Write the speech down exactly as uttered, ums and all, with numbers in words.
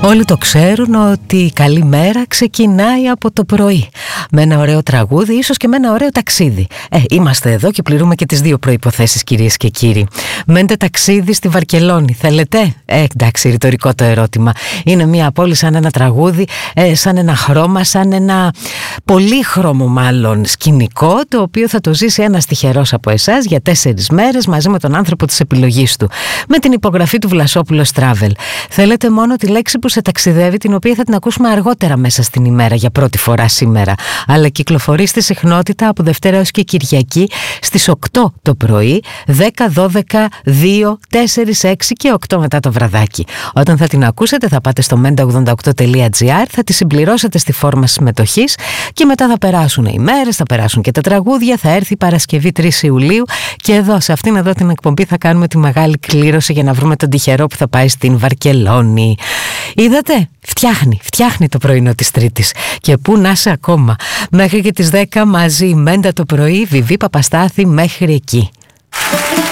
Όλοι το ξέρουν ότι η καλή μέρα ξεκινάει από το πρωί. Με ένα ωραίο τραγούδι, ίσως και με ένα ωραίο ταξίδι. Ε, είμαστε εδώ και πληρούμε και τις δύο προϋποθέσεις, κυρίες και κύριοι. Μέντε ταξίδι στη Βαρκελόνη, θέλετε? Ε, εντάξει, ρητορικό το ερώτημα. Είναι μια πόλη σαν ένα τραγούδι, ε, σαν ένα χρώμα, σαν ένα πολύχρωμο μάλλον σκηνικό, το οποίο θα το ζήσει ένας τυχερός από εσάς για τέσσερις μέρες μαζί με τον άνθρωπο της επιλογής του. Με την υπογραφή του Βλασόπουλος Travel. Θέλετε μόνο τη λέξη που σε ταξιδεύει, την οποία θα την ακούσουμε αργότερα μέσα στην ημέρα για πρώτη φορά σήμερα, αλλά κυκλοφορεί στη συχνότητα από Δευτέρα έως και Κυριακή στις οκτώ το πρωί, δέκα, δώδεκα, δύο, τέσσερα, έξι και οκτώ μετά το βραδάκι. Όταν θα την ακούσετε θα πάτε στο μέντα ογδόντα οκτώ τελεία τζι άρ, θα τη συμπληρώσετε στη φόρμα συμμετοχής και μετά θα περάσουν οι μέρες, θα περάσουν και τα τραγούδια, θα έρθει η Παρασκευή τρεις Ιουλίου και εδώ σε αυτήν εδώ την εκπομπή θα κάνουμε τη μεγάλη κλήρωση για να βρούμε τον τυχερό που θα πάει στην Βαρκελόνη. Είδατε, φτιάχνει, φτιάχνει το πρωινό της Τρίτης. Και πού να είσαι ακόμα. Μέχρι και τις δέκα μαζί, Μέντα το πρωί, Βιβί Παπαστάθη μέχρι εκεί.